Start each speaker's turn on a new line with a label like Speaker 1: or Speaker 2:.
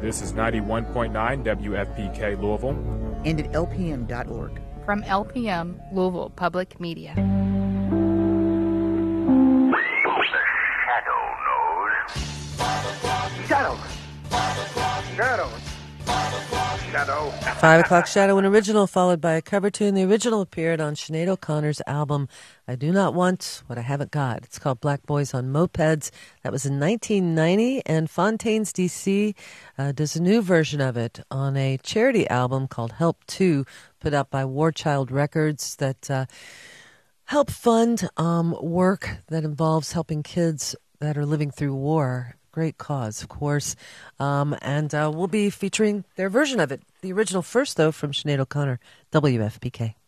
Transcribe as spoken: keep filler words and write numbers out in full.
Speaker 1: This is ninety-one point nine W F P K Louisville.
Speaker 2: And at L P M dot org.
Speaker 3: From L P M Louisville Public Media.
Speaker 4: Shadow. Shadow. Shadow.
Speaker 5: Five O'Clock Shadow, an original followed by a cover tune. The original appeared on Sinead O'Connor's album, I Do Not Want What I Haven't Got. It's called Black Boys on Mopeds. That was in nineteen ninety, and Fontaines D C uh, does a new version of it on a charity album called Help two, put out by War Child Records that uh, help fund um, work that involves helping kids that are living through war. Great cause, of course. Um, and uh, we'll be featuring their version of it. The original first, though, from Sinead O'Connor, W F P K.